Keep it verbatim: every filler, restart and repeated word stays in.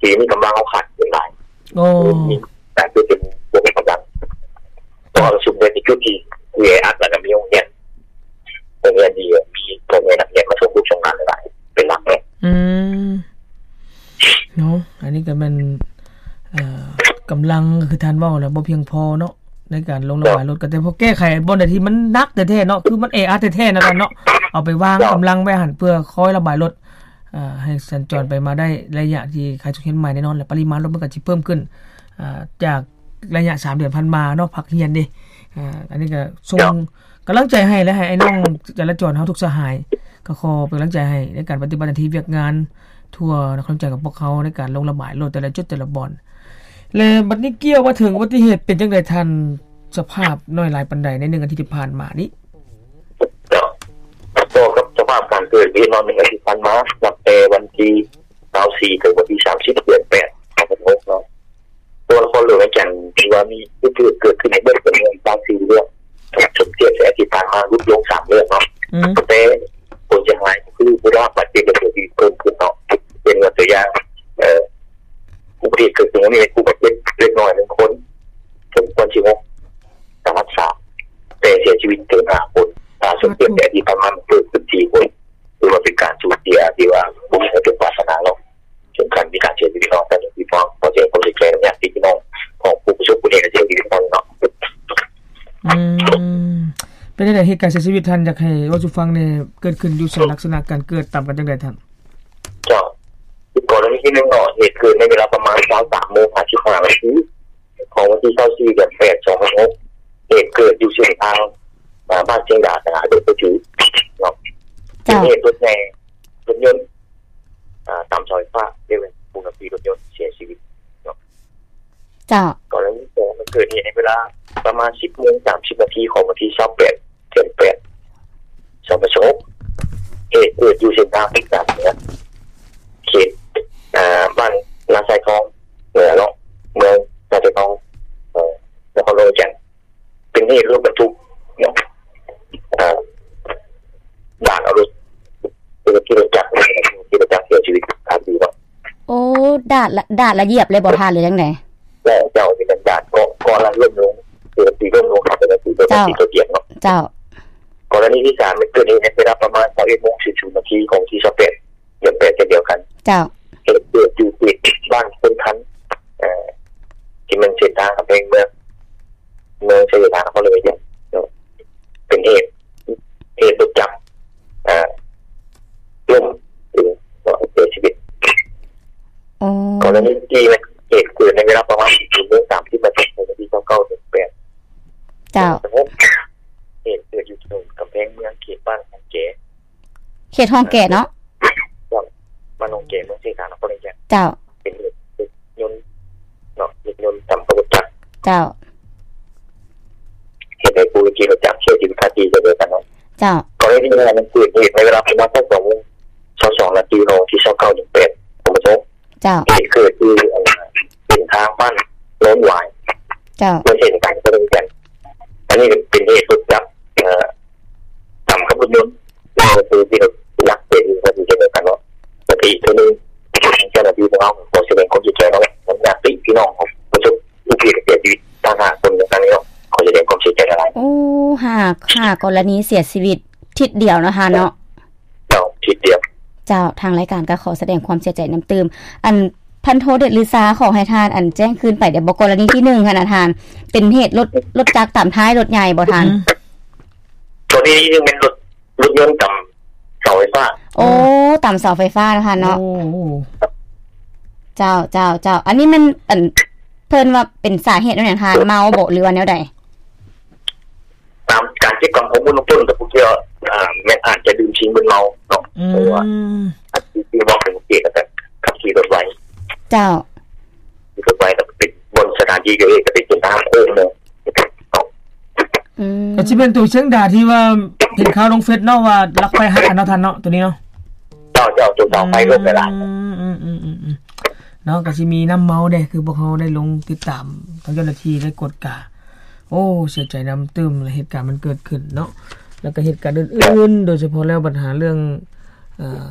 ทีมีกำลังเอาขาดเป็นหลายโอ้แต่คือเป็นบ่มีกำลังตัวประชุมเป็นจุดที่เวอัดแล้วก็มีโรงเรียนโรงเรียนดีมีโรงเรียนนักเรียนมาชมลูกชมงานหลายเป็นหลักเลยอืมเนาะอันนี้ก็มันเอ่อกำลังคือท่านเว้าแล้วบ่เพียงพอเนาะในการลงระบายรถก็แต่พอแก้ไขบ่ได้ที่มันหนักแท้ๆเนาะคือมันเออัดแท้ๆนะท่านเนาะเอาไปวางกำลังไว้หั่นเพื่อคอยระบายรถอ่าให้สัญจรไปมาได้ระยะที่ใครสุเห็นใหม่แน่นอนและปริมาณรถมันก็สิเพิ่มขึ้นอ่าจากระยะสามเดือนผ่านมาเนาะพักเรียนดิอ่าอันนี้ก็ส่งกำลังใจให้และให้ไอ้น้องจราจรเฮาทุกสหายก็ขอเป็นกำลังใจให้ในการปฏิบัติหน้าที่เวียกงานทั่วกำลังใจกับพวกเขาในการลงระบายรถแต่ละจุดแต่ละบ่อนและบัดนี้เกี่ยวว่าถึงอุบัติเหตุเป็นจังได๋ท่านสภาพน้อยหลายปานใดในหนึ่งอาทิตย์ที่ผ่านมานี้ก็กับสภาพการเกิดเหตุนอนหนึ่งอาทิตย์ผ่านมานับแต่วันที่ยี่สิบสี่ถึงวันที่สามสิบเดือนแปด สองพันหกเนาะตัวละครเหลือจังที่ว่ามีเกิดเกิดขึ้นในเบื้องต้นบางสี่เรื่องสมเทียบแต่อาทิตย์ผ่านมารุดลงสามเรื่องเนาะแต่ผลเสียหายคือผู้ได้รับบาดเจ็บและเสียชีวิตเพิ่มขึ้นเนาะเป็นตัวอย่างเอ่ออุบัติเหตุเกิดขึ้นในผู้บาดเจ็บเล็กน้อยหนึ่งคนถึงคนที่หกสาหัสสามแต่เสียชีวิตถึงห้าคนตามสมเทียบแต่อาทิตย์ผ่านมาเกิดขึ้นสี่คนคือว่าเป็นการสูญเสียที่ว่าบุญเป็นวาสนาเราถึงขั้นมีการเสียชีวิตน้องแต่ที่ฟ้องพอเจอคนที่แก่เนี่ยที่น้องของผู้ประสบอุบัติเหตุเสียชีวิตเนาะอืมเป็นจังได๋เหตุการณ์เสียชีวิตท่านอยากให้ว่าสู่ฟังเนี่ยเกิดขึ้นอยู่ในลักษณะการเกิดตามกันจังได๋ท่านจ้ะก่อนหน้านี้ที่นึงเนาะเหตุเกิดในเวลาประมาณ สามโมงห้าสิบห้า นาทีของวันที่ยี่สิบสี่เดือนแปด สองพันหกเหตุเกิดอยู่เส้นทางบ้านเชียงดาจังหวัดอุตรดิตถ์เนาะเป็นเหตุรถแห่รถยนต์อ่าตามซอยฟ้าเรียกว่าผู้ขับขี่รถยนต์เสียชีวิตเนาะจ้ะก่อนหน้านี้มันเกิดเหตุในเวลาประมาณ สิบโมงสามสิบ นาทีของวันที่ยี่สิบแปดเดือนแปด สองพันหกเหตุเกิดอยู่เส้นทางพิกษาเนี่ยเขตอ่าบ้านนาไซทองเหนือเนาะเมืองนาไซทองเอ่อนครหลวงจันทร์เป็นเหตุรถบรรทุกเนาะอ่าด่านเอารถเป็นที่รถจักรที่รถจักรเสียชีวิตครับดีเนาะโอ้ด่านละด่านละเหยียบเลยบ่ทันหรือจังได๋แล้วเจ้าที่เป็นด่านก็ก็ละร่วมลงคือตีร่วมลงครับเป็นตีตัวตีตัวเดียวเนาะเจ้าก่อนหน้านี้ที่สามมันเกิดเหตุในเวลาประมาณ สิบเอ็ดโมงสี่สิบ นาทีของที่ยี่สิบแปดเดือนแปดเช่นเดียวกันเจ้าเหตุเกิดอยู่ที่บ้านคนทันเอ่อที่มันเส้นทางกับเพลงเมืองเมืองเชียงดาเขาเลยเนี่ยเป็นเหตุเหตุรถจักรเอ่อล่มถึงเสียชีวิตอ๋อก่อนหน้านี้ที่มันเหตุเกิดในเวลาประมาณ สี่โมงสามสิบ นาทีของวันที่ยี่สิบเก้าเดือนแปดเจ้าเหตุเกิดอยู่ที่กำแพงเมืองเขตบ้านของเก๋เขตห้องแก่เนาะบ้านของเก๋เมืองเชียงดาเขาเลยเนี่ยเจ้าเป็นรถยนต์เนาะรถยนต์ทำกระบะจักรเจ้าเหตุในผู้ขี่รถจักรเสียชีวิตทันทีเดียวกันเนาะเจ้าก่อนหน้านี้มันเกิดเหตุในเวลาประมาณสักสองโมงสองนาทีของที่ยี่สิบเก้าเดือนแปดผมประสบเจ้าเหตุเกิดที่เป็นทางบ้านโน้นหวายเจ้าไม่ใช่การกระทำกันอันนี้เป็นเหตุรถจักรเอ่อทำกับรถยนต์แล้วคือที่เราลักเป็นวันที่เดียวกันเนาะปกติตัวนึงเจ้าหน้าที่ของเราขอแสดงความเสียใจเนาะผมอยากติพี่น้องของประสบอุบัติเหตุเสียชีวิตทางหาคนอย่างนี้เนาะขอแสดงความเสียใจอะไรโอ้หากหากกรณีเสียชีวิตทิศเดียวนะคะเนาะเจ้าทิศเดียวเจ้าทางรายการก็ขอแสดงความเสียใจน้ำตื้มอันพันโทเดชลือซาขอให้ทานอันแจ้งคืนไปเดี๋ยวบอกกรณีที่หนึ่งค่ะนะทานเป็นเหตุรถรถจักรตามท้ายรถใหญ่บ่ทานตัวนี้ยังเป็นรถรถยนต์ต่ำเสาไฟฟ้าโอ้ต่ำเสาไฟฟ้านะคะเนาะเจ้าเจ้าเจ้าอันนี้มันอันเพิ่นว่าเป็นสาเหตุอะไรทานเมาบ่หรือว่าแนวใดตามการเช็คของข้อมูลต้นแต่พวกเกี่ยวอ่าแม้อาจจะดื่มชิงบนเมาเนาะเพราะว่าอาจจะมีบอกถึงเหตุแต่ขับขี่รถไวเจ้าขี่รถไวแต่เป็นบนสถานที่เกิดเหตุเป็นทางโค้งเลยอืมก็สิเป็นตัวเชียงดาที่ว่าเห็นข่าวลงเฟซเนาะว่าลักไฟหักเนาะท่านเนาะตัวนี้เนาะเจ้าเจ้าตัวเสาไฟลงไปหลายอืมๆๆเนาะก็สิมีน้ำเมาเด้คือพวกเฮาได้ลงติดตามทางเจ้าหน้าที่ได้กดกาโอ้เสียใจน้ำตื้มเหตุการณ์มันเกิดขึ้นเนาะแล้วก็เหตุการณ์อื่นๆโดยเฉพาะแล้วปัญหาเรื่องเอ่อ